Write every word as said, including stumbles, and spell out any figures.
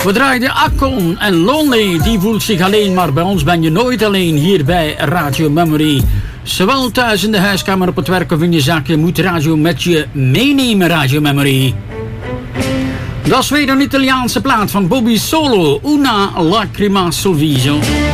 We draaiden Akon en Lonely, die voelt zich alleen, maar bij ons ben je nooit alleen hier bij Radio Memory. Zowel thuis in de huiskamer, op het werk of in je zak, je moet radio met je meenemen, Radio Memory. Dat is weer een Italiaanse plaat van Bobby Solo, Una Lacrima sul viso.